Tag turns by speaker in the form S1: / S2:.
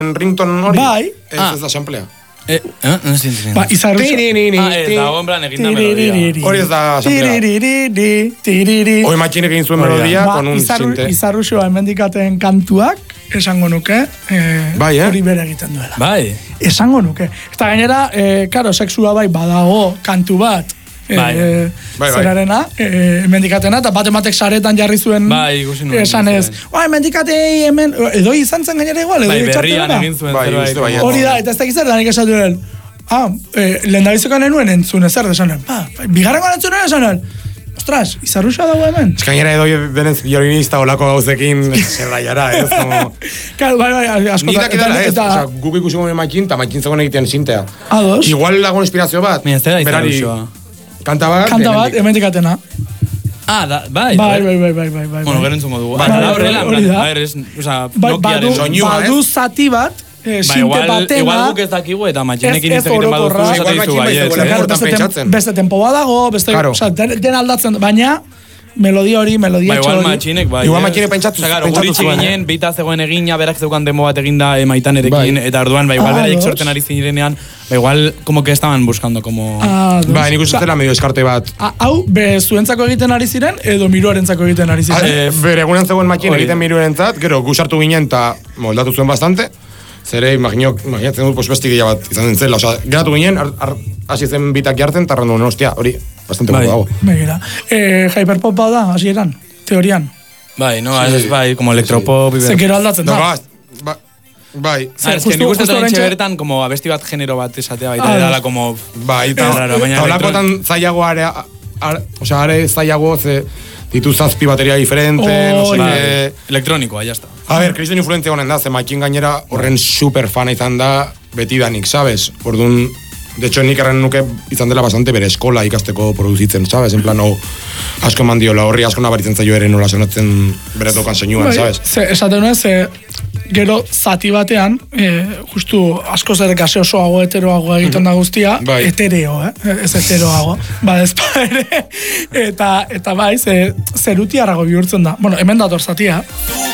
S1: rington hori.
S2: Bai.
S1: Ez da samplea.
S3: No sé.
S2: Izarruxo.
S3: Dago en plan egin da melodia.
S1: Hori ez da samplea. Hoi matxinek egin zuen melodia con un sinte.
S2: Izarruxoa emendikaten kantuak, esango nuke, hori bere egiten duela.
S3: Bai.
S2: Esango nuke. Eta gainera, karo, sexua bai badago kantu bat, zerarena, emendikatena, eta bat-ematek saretan jarri zuen esan ez. Emendikatei hemen, edo izan zen gainera igual, edo
S3: berrian egin zuen zerbait.
S2: Hori da, eta ez dakiz da nik esatu den. Lehendabizukan enuen entzun ezer desanen. Bigarrengo entzun esanen. Ostras, Izarruxa dago hemen.
S1: Ez gainera edo denez violinista olako gauzekin zerraiara, ez?
S2: Claro, bai, asko.
S1: Nik dakitala ez, guk ikusiko matxin, eta matxin zegoen egiten sintea.
S2: Ados.
S1: Igual dago inspirazio bat.
S3: Mira, ez da Izarruxa.
S1: Kanta bat,
S2: emendikatena.
S3: Bai. Bueno, gero entzungo dugu.
S2: Badu zati bat, sinte batena.
S3: Igual guk ez dakigu eta matxinekin ez egiten baduzu esate dizu baiet.
S2: Beste tempo badago, den aldatzen, baina melodia hori, melodia
S3: txori. Igual matxinek
S1: pentsatu
S3: guritxi ginen, beita zegoen egina, berak zeukan demo bat eginda maitanerekin, eta orduan, igual beraik sorten ari zinean, igual, como que estaban buscando, como...
S1: Nik uste zela medio eskarte bat.
S2: Hau, zuentzako egiten ari ziren, edo miruarentzako egiten ari ziren?
S1: Bere egunen zegoen matxin egiten miruarentzat, gero gusartu ginen eta moldatu zuen bastante, zere, imaginatzen dut, besti gila bat izan den zela, oza, geratu ginen, hasi zen bitak jartzen, eta randu, hostia, hori, bastante guapo dago.
S2: Begira. Hyperpop bau da, hasieran, teorian.
S3: Bai, no, ez bai, como electropop.
S2: Zekero aldatzen da.
S1: Bai.
S3: Ez que nik uste trentxe bertan, como abesti bat genero bat esatea, baita edala, como...
S1: Bai, eta olakotan zailago are zailago, ze ditu zazpi bateria diferente, no sé que...
S3: Elektronikoa, ya está.
S1: A ver, kristen influentzia honen da, ze matxin gainera horren super fana izan da betidanik, sabes? Orduan, de hecho, nik erren nuke izan dela bastante bere eskola ikasteko produzitzen, sabes? En plan, asko eman diola horri, asko nabaritzen zaio ere nola sonatzen bere tokan zeinuan, sabes?
S2: Esaten nuen, gero zati batean, justu asko zer gaseosoago, heteroago egiten da guztia, etereo, ez heteroago, badezpa ere, eta bai, zerutiarrago bihurtzen da. Bueno, hemen dator zatia.